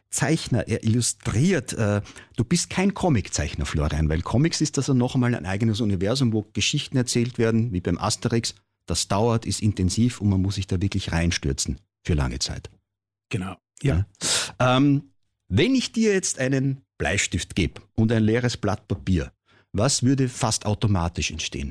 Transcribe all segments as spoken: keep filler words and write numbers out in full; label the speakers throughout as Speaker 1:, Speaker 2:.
Speaker 1: Zeichner, er illustriert. Äh, du bist kein Comiczeichner, Florian, weil Comics ist das ja noch einmal ein eigenes Universum, wo Geschichten erzählt werden, wie beim Asterix. Das dauert, ist intensiv und man muss sich da wirklich reinstürzen für lange Zeit.
Speaker 2: Genau, ja.
Speaker 1: ja. Ähm, wenn ich dir jetzt einen Bleistift gebe und ein leeres Blatt Papier, was würde fast automatisch entstehen?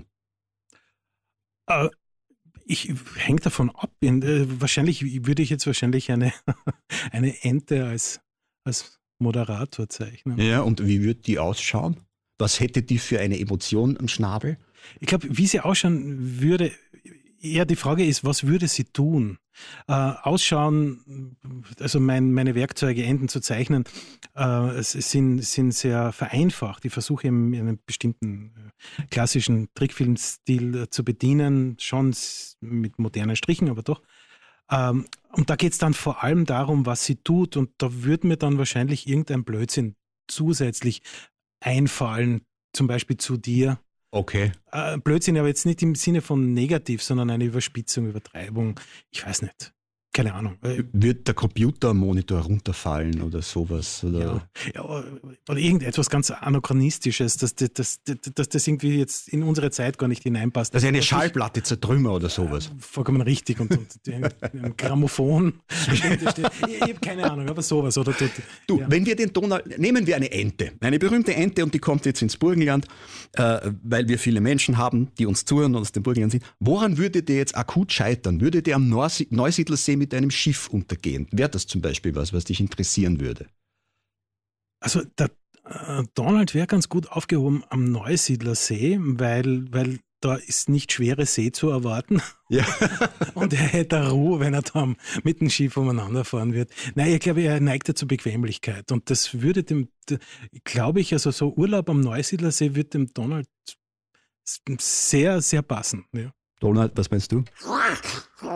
Speaker 2: Äh, ich hängt davon ab. In, äh, wahrscheinlich würde ich jetzt wahrscheinlich eine, eine Ente als, als Moderator zeichnen.
Speaker 1: Ja, und wie würde die ausschauen? Was hätte die für eine Emotion am Schnabel?
Speaker 2: Ich glaube, wie sie ausschauen würde, eher die Frage ist, was würde sie tun? Äh, ausschauen, also mein, meine Werkzeuge, Enten zu zeichnen, äh, es sind, sind sehr vereinfacht. Ich versuche in einem bestimmten äh, klassischen Trickfilmstil äh, zu bedienen, schon mit modernen Strichen, aber doch. Ähm, und da geht es dann vor allem darum, was sie tut, und da würde mir dann wahrscheinlich irgendein Blödsinn zusätzlich einfallen, zum Beispiel zu dir.
Speaker 1: Okay.
Speaker 2: Äh, Blödsinn, aber jetzt nicht im Sinne von negativ, sondern eine Überspitzung, Übertreibung. Ich weiß nicht. Keine Ahnung.
Speaker 1: Wird der Computermonitor runterfallen oder sowas? Oder?
Speaker 2: Ja. Ja, oder irgendetwas ganz Anachronistisches, dass das, das, das, das, das irgendwie jetzt in unsere Zeit gar nicht hineinpasst.
Speaker 1: Dass eine Schallplatte zertrümmer oder sowas.
Speaker 2: Äh, vollkommen richtig. Und, und ein Grammophon. ich ich habe keine Ahnung, aber sowas. Oder,
Speaker 1: du,
Speaker 2: ja.
Speaker 1: wenn wir den Donald, nehmen wir eine Ente, eine berühmte Ente, und die kommt jetzt ins Burgenland, äh, weil wir viele Menschen haben, die uns zuhören und aus dem Burgenland sind. Woran würde der jetzt akut scheitern? Würde der am Neusiedlersee mit einem Schiff untergehen? Wäre das zum Beispiel was, was dich interessieren würde?
Speaker 2: Also der äh, Donald wäre ganz gut aufgehoben am Neusiedlersee, weil, weil da ist nicht schwere See zu erwarten.
Speaker 1: Ja.
Speaker 2: Und er hätte Ruhe, wenn er da mit dem Schiff umeinander fahren wird. Nein, ich glaube, er neigt ja zur Bequemlichkeit. Und das würde dem, glaube ich, also so Urlaub am Neusiedlersee wird dem Donald sehr, sehr passen. Ja.
Speaker 1: Donald, was meinst du?